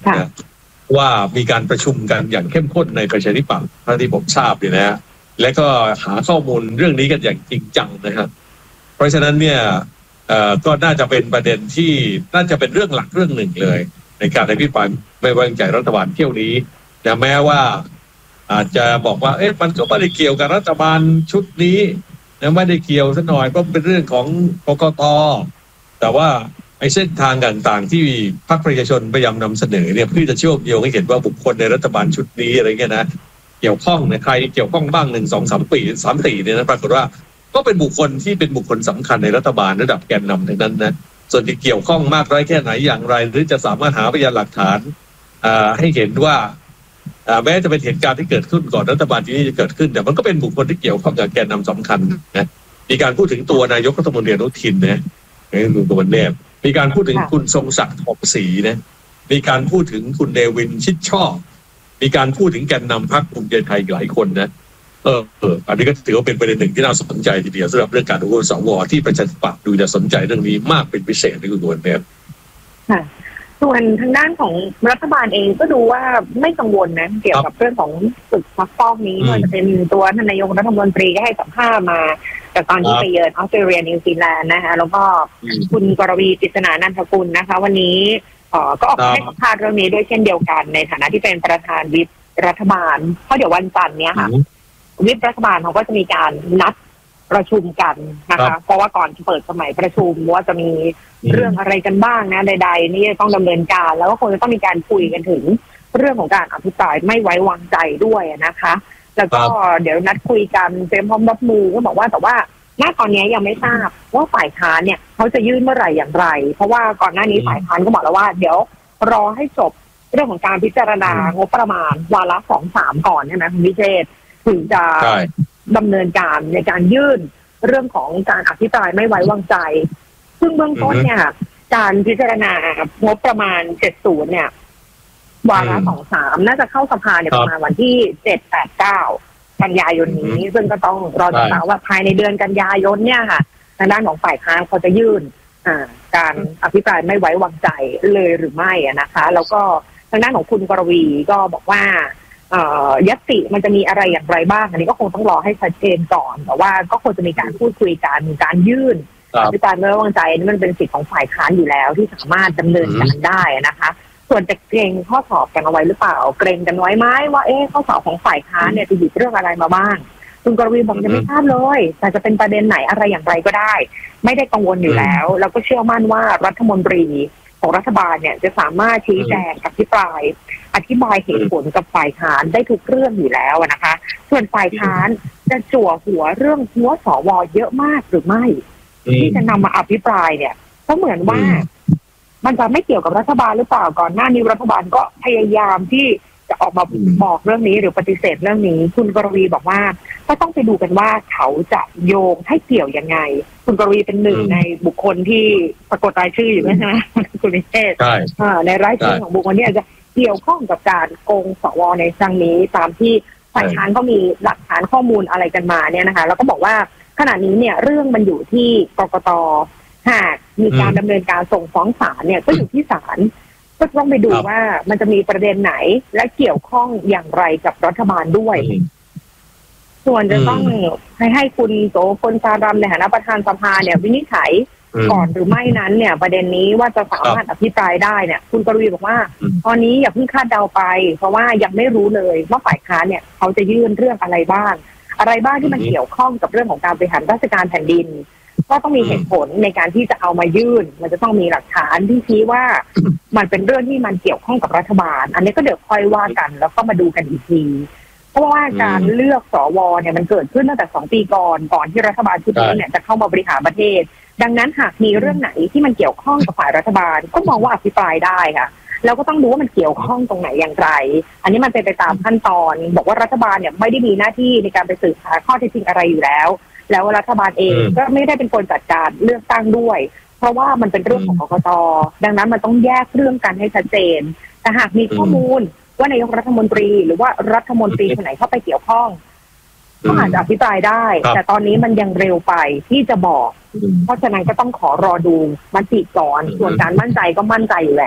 นะว่ามีการประชุมกันอย่างเข้มข้นในประชาธิปัตย์เท่าที่ผมทราบเนี่ยนะฮะและก็หาข้อมูลเรื่องนี้กันอย่างจริงจังนะครับเพราะฉะนั้นเนี่ยเอ่อก็น่าจะเป็นประเด็นที่น่าจะเป็นเรื่องหลักเรื่องหนึ่งเลยในการอภิปรายไม่ไว้วางใจรัฐบาลเที่ยวนี้นะแม้ว่าอาจจะบอกว่าเอ๊ะมันก็ไม่ได้เกี่ยวกับรัฐบาลชุดนี้นะไม่ได้เกี่ยวซะหน่อยเพราะเป็นเรื่องของกกต.แต่ว่าไอ้เส้นทางต่างๆที่พรรคประชาชนพยายามนำเสนอเนี่ยเพื่อจะเชื่อมโยงให้เห็นว่าบุคคลในรัฐบาลชุดนี้อะไรเงี้ยนะเกี่ยวข้องในใครเกี่ยวข้องบ้างหนึ่งสองสามปีสามปีเนี่ยนะปรากฏว่าก็เป็นบุคคลที่เป็นบุคคลสำคัญในรัฐบาลระดับแกนนำทั้งนั้นนะส่วนที่เกี่ยวข้องมากน้อยแค่ไหนอย่างไรหรือจะสามารถหาพยานหลักฐานให้เห็นว่าแม้จะเป็นเหตุการณ์ที่เกิดขึ้นก่อนรัฐบาลที่นี้จะเกิดขึ้นแต่มันก็เป็นบุคคลที่เกี่ยวข้องกับแกนนำสำคัญนะมีการพูดถึงตัวนายกรัฐมนตรีอนุทินนะในตัววันแนบมีการพูดถึงคุณทรงศักดิ์ทองศรีนะมีการพูดถึงคุณเนวินชิดชอบมีการพูดถึงแกนนำพรรคภูมิใจไทยหลายคนนะเออเอออันนี้ก็ถือว่าเป็นประเด็นหนึ่งที่น่าสนใจทีเดียวสำหรับเรื่องการโหวตสวที่ประชาธิปัตย์ดูจะสนใจเรื่องนี้มากเป็นพิเศษในคุณวันแนบค่ะส่วนทางด้านของรัฐบาลเองก็ดูว่าไม่กังวลนะเกี่ยวกับเรื่องของศึกซักฟอกนี้ไม่ว่าจะเป็นตัวท่านนายกรัฐมนตรีก็ให้สัมภาษณ์มาแต่ตอนที่ไปเยือนออสเตรเลียนิวซีแลนด์นะคะแล้วก็คุณกรวีปริศนานันทกุลนะคะวันนี้เอ่อก็ออกมาให้สัมภาษณ์เรื่องนี้ด้วยเช่นเดียวกันในฐานะที่เป็นประธานวิปรัฐบาลเพราะเดี๋ยววันจันทร์เนี้ยค่ะวิปรัฐบาลเขาก็จะมีการนัดประชุมกันนะคะเพราะว่าก่อนจะเปิดสมัยประชุมว่าจะมีเรื่องอะไรกันบ้างนะใดๆนี่ต้องดำเนินการแล้วก็คงจะต้องมีการคุยกันถึงเรื่องของการอภิปรายไม่ไว้วางใจด้วยนะคะแล้วก็เดี๋ยวนัดคุยกันเตรียมพร้อมรับมือก็บอกว่าแต่ว่าณตอนนี้ยังไม่ทราบว่าฝ่ายค้านเนี่ยเขาจะยื่นเมื่อไหร่อย่างไรเพราะว่าก่อนหน้านี้ฝ่ายค้านก็บอกแล้วว่าเดี๋ยวรอให้จบเรื่องของการพิจารณางบประมาณวาระสองสามก่อนใช่ไหมคุณพิเชษถึงจะดำเนินการในการยื่นเรื่องของการอภิปรายไม่ไว้วางใจซึ่งเบื้องต้นเนี่ยการพิจารณางบประมาณเจ็ดสิบเนี่ยวาระสองสามน่าจะเข้าสภาเนี่ยประมาณวันที่เจ็ดแปดเก้ากันยายนนี้ซึ่งก็ต้องรอติดตามว่าภายในเดือนกันยายนเนี่ยค่ะทางด้านของฝ่ายค้านเขาจะยื่นการอภิปรายไม่ไว้วางใจเลยหรือไม่นะคะแล้วก็ทางด้านของคุณกรวีก็บอกว่ายัตติมันจะมีอะไรอย่างไรบ้างอันนี้ก็คงต้องรอให้ชัดเจนก่อนแต่ว่าก็คงจะมีการพูดคุยกันการยื่นอภิปรายไม่ไว้วางใจนี่มันเป็นสิทธิ์ของฝ่ายค้านอยู่แล้วที่สามารถดำเนินการได้นะคะส่วนจะเกรงข้อสอบกันเอาไว้หรือเปล่าเกรงกันไว้ไหมว่าเอ๊ะข้อสอบของฝ่ายค้านเนี่ยจะหยิบเรื่องอะไรมาบ้างคุณกรวีบอกยังไม่ทราบเลยแต่จะเป็นประเด็นไหนอะไรอย่างไรก็ได้ไม่ได้กังวลอยู่แล้วแล้วก็เชื่อมั่นว่ารัฐมนตรีของรัฐบาลเนี่ยจะสามารถชี้แจงอภิปรายอธิบายเหตุผลกับฝ่ายค้านได้ทุกเรื่องอยู่แล้วนะคะส่วนฝ่ายค้านจะจั่วหัวเรื่องหัวสวเยอะมากหรือไม่ที่จะนำมาอภิปรายเนี่ยก็เหมือนว่ามันจะไม่เกี่ยวกับรัฐบาลหรือเปล่าก่อนหน้านี้รัฐบาลก็พยายามที่จะออกมาบอกเรื่องนี้หรือปฏิเสธเรื่องนี้คุณกรวีบอกว่าก็ต้องไปดูกันว่าเขาจะโยงให้เกี่ยวยังไงคุณกรวีเป็นหนึ่งในบุคคลที่ปรากฏรายชื่ออยู่ไหมฮะคุณวิเชษใช่ในรายชื่อของบุคคลนี้จะเกี่ยวข้องกับการโกงสวในครั้งนี้ตามที่ฝ่ายค้านก็มีหลักฐานข้อมูลอะไรกันมาเนี่ยนะคะแล้วก็บอกว่าขณะนี้เนี่ยเรื่องมันอยู่ที่กกต.หากมีการดำเนินการส่งฟ้องศาลเนี่ยก็อยู่ที่ศาลก็ต้องไปดูว่ามันจะมีประเด็นไหนและเกี่ยวข้องอย่างไรกับรัฐบาลด้วยส่วนจะต้องให้ให้คุณโสพล สารัมในฐานะประธานสภาเนี่ยวินิจฉัยก่อนหรือไม่นั้นเนี่ยประเด็นนี้ว่าจะสามารถอภิปรายได้เนี่ยคุณกรวีบอกว่าตอนนี้อย่าเพิ่งคาดเดาไปเพราะว่ายังไม่รู้เลยว่าฝ่ายค้านเนี่ยเขาจะยื่นเรื่องอะไรบ้างอะไรบ้างที่มันเกี่ยวข้องกับเรื่องของการบริหารราชการแผ่นดินก็ต้องมีเหตุผลในการที่จะเอามายื่นมันจะต้องมีหลักฐานที่ชี้ว่ามันเป็นเรื่องที่มันเกี่ยวข้องกับรัฐบาลอันนี้ก็เดี๋ยวค่อยว่ากันแล้วก็มาดูกันอีกทีเพราะว่าการเลือกสวเนี่ยมันเกิดขึ้นตั้งแต่สองปีก่อนก่อนที่รัฐบาลชุดนี้เนี่ยจะเข้ามาบริหารประเทศดังนั้นหากมีเรื่องไหนที่มันเกี่ยวข้องกับฝ่ายรัฐบาลก็มองว่าอภิปรายได้ค่ะแล้วก็ต้องดูว่ามันเกี่ยวข้องตรงไหนอย่างไรอันนี้มันเป็นไปตามขั้นตอนบอกว่ารัฐบาลเนี่ยไม่ได้มีหน้าที่ในการไปสืบหาข้อเท็จจริงอะไรอยู่แล้วแล้วรัฐบาลเองก็ไม่ได้เป็นคนจัดการเลือกตั้งด้วยเพราะว่ามันเป็นเรื่องของกกต.ดังนั้นมันต้องแยกเรื่องกันให้ชัดเจนแต่หากมีข้อมูลว่านายกรัฐมนตรีหรือว่ารัฐมนตรีคนไหนเข้าไปเกี่ยวข้องก็อาจจะอภิปรายได้แต่ตอนนี้มันยังเร็วไปที่จะบอกเพราะฉะนั้นก็ต้องขอรอดูมติก่อนส่วนการมั่นใจก็มั่นใจอยู่แล้ว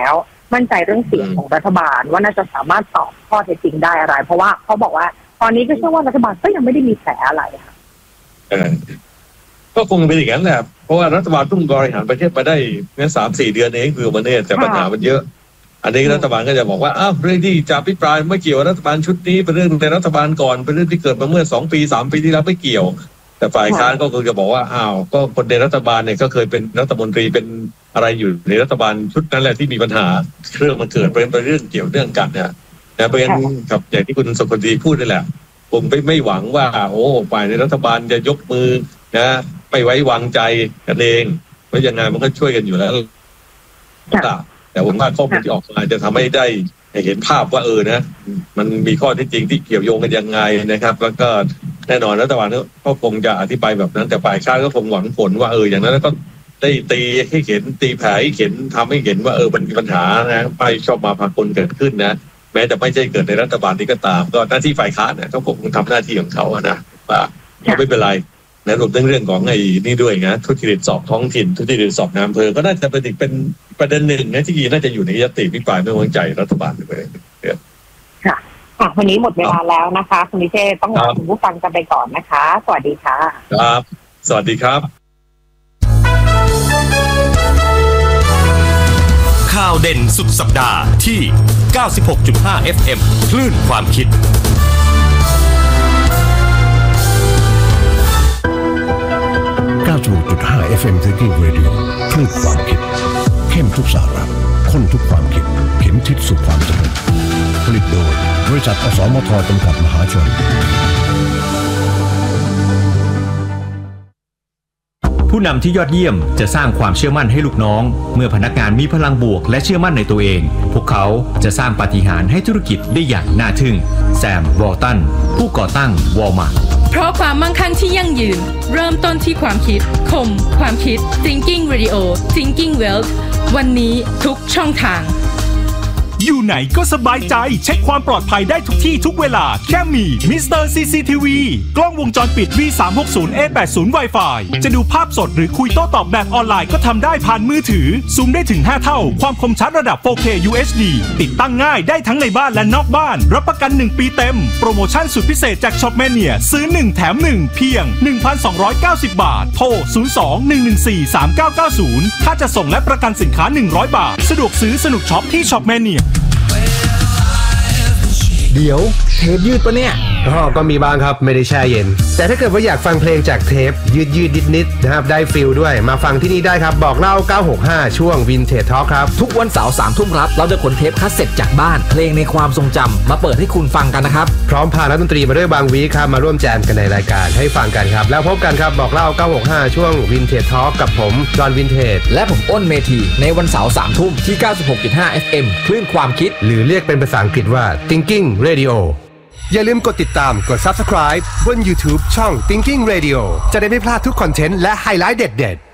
มั่นใจเรื่องเสียงของรัฐบาลว่าน่าจะสามารถตอบข้อเท็จจริงได้อะไรเพราะว่าเขาบอกว่าตอนนี้ก็เชื่อว่ารัฐบาลก็ยังไม่ได้มีแผลอะไรค่ะก็คงเป็นอย่างนั้นแหละเพราะว่ารัฐบาลเพิ่งบริหารประเทศไปได้แค่สามสี่เดือนเองคือประเทศแต่ปัญหามันเยอะอันนี้รัฐบาลก็จะบอกว่าอ้าวเรื่องที่จะอภิปรายไม่เกี่ยวรัฐบาลชุดนี้เป็นเรื่องในรัฐบาลก่อนเป็นเรื่องที่เกิดมาเมื่อสองปีสามปีที่แล้วไม่เกี่ยวแต่ฝ่ายค้านก็คงจะบอกว่าอ้าวก็คนในรัฐบาลเนี่ยก็เคยเป็นรัฐมนตรีเป็นอะไรอยู่ในรัฐบาลชุดนั้นแหละที่มีปัญหาเรื่องมันเกิดเป็นเรื่องเกี่ยวเรื่องกันนะนะเพราะฉะนั้นกับอย่างที่คุณสกลทีพูดนี่แหละผมไม่ไม่หวังว่าโอ้ฝ่ายในรัฐบาลจะยกมือนะไม่ไว้วางใจกันเองเพราะยังไงมันก็ช่วยกันอยู่แล้วแต่ผมว่าข้อมูลที่ออกมาจะทำให้ได้เห็นภาพว่าเออนะมันมีข้อเท็จจริงที่เกี่ยวโยงกันยังไงนะครับแล้วก็แน่นอนรัฐบาลก็คงจะอธิบายแบบนั้นแต่ฝ่ายค้านก็คงหวังผลว่าเอออย่างนั้นแล้วก็ได้ตีให้เห็นตีแผลให้เห็นทำให้เห็นว่าเออมันมีปัญหานะไม่ชอบมาพากลเกิดขึ้นนะแม้จะไม่ใช่เกิดในรัฐบาลนี้ก็ตามก็หน้าที่ฝ่ายค้านเนี่ยเขาคงทำหน้าที่ของเขานะว่าไม่เป็นไรนะรวมถึงเรื่องของไอ้นี่ด้วยนะทุจริตสอบท้องถิ่นทุจริตสอบนายอำเภอก็น่าจะเป็นอีกเป็นประเด็นหนึ่งนะที่น่าจะอยู่ในยติพิปรายไม่ไว้วางใจรัฐบาลด้วยค่ะค่ะวันนี้หมดเวลาแล้วนะคะคุณวิเชษต้องลาคุณผู้ฟังกันไปก่อนนะคะสวัสดีค่ะครับสวัสดีครับข่าวเด่นสุดสัปดาห์ที่ เก้าสิบหกจุดห้า เอฟ เอ็ม คลื่นความคิดเก้าสิบหกจุดห้า เอฟ เอ็ม Thinking Radio คลื่นความคิดเข้มทุกสาระข้นทุกความคิดเข็มทิศสู่ความสำเร็จผลิตโดยบริษัทอสมทจำกัดมหาชนผู้นำที่ยอดเยี่ยมจะสร้างความเชื่อมั่นให้ลูกน้องเมื่อพนักงานมีพลังบวกและเชื่อมั่นในตัวเองพวกเขาจะสร้างปาฏิหาริย์ให้ธุรกิจได้อย่างน่าทึ่งแซม วอลตันผู้ก่อตั้งวอลมาร์ทเพราะความมั่งคั่งที่ยั่งยืนเริ่มต้นที่ความคิดคมความคิด Thinking Radio Thinking Wealth วันนี้ทุกช่องทางอยู่ไหนก็สบายใจเช็คความปลอดภัยได้ทุกที่ทุกเวลาแค่มี มิสเตอร์ ซี ซี ที วี กล้องวงจรปิด วี สามหกศูนย์ เอ แปดสิบ Wi-Fi จะดูภาพสดหรือคุยโต้ตอบแบบออนไลน์ก็ทำได้ผ่านมือถือซูมได้ถึงห้าเท่าความคมชัดระดับ โฟร์เค ยู เอช ดี ติดตั้งง่ายได้ทั้งในบ้านและนอกบ้านรับประกันหนึ่งปีเต็มโปรโมชั่นสุดพิเศษจากช็อปแมเนียซื้อหนึ่งแถมหนึ่งเพียง หนึ่งพันสองร้อยเก้าสิบ บาทโทรศูนย์ สอง หนึ่ง หนึ่ง สี่ สาม เก้า เก้า ศูนย์ถ้าจะส่งและประกันสินค้าหนึ่งร้อยบาทสะดวกซื้อสนุกช็อปที่ช็อปแมเนียเดี๋ยวเทปยืดปะเนี่ยอ๋อก็มีบ้างครับไม่ได้แช่เย็นแต่ถ้าเกิดว่าอยากฟังเพลงจากเทปยืดยืดนิดนิดนะครับได้ฟิลด้วยมาฟังที่นี่ได้ครับบอกเล่าเก้าหกห้าช่วง Vintage Talk ครับทุกวันเสาร์สามทุ่มครับเราจะขนเทปคัสเซ็ตจากบ้านเพลงในความทรงจำมาเปิดให้คุณฟังกันนะครับพร้อมพานักดนตรีมาด้วยบางวีครับมาร่วมแจมกันในรายการให้ฟังกันครับแล้วพบกันครับบอกเล่าเก้าหกห้าช่วง Vintage Talk กับผมจอห์นวินเทจและผมอ้นเมธีในวันเสาร์สามทุ่มที่ เก้าสิบหกจุดห้า เอฟ เอ็ม คลื่นความคิดหรือเรียกเป็นภาษาอังกฤษว่า Thinking Radioอย่าลืมกดติดตามกด Subscribe บน YouTube ช่อง Thinking Radio จะได้ไม่พลาดทุกคอนเทนต์และไฮไลท์เด็ดๆ